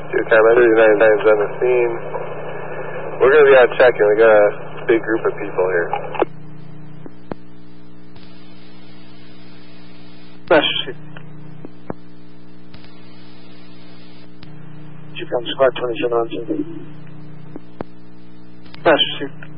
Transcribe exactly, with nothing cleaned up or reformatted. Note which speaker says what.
Speaker 1: Two Commander thirty-nine is on the scene. We're going to be out checking. We got a big group of people here.
Speaker 2: Master Two Commander Squad twenty-seven on scene. Master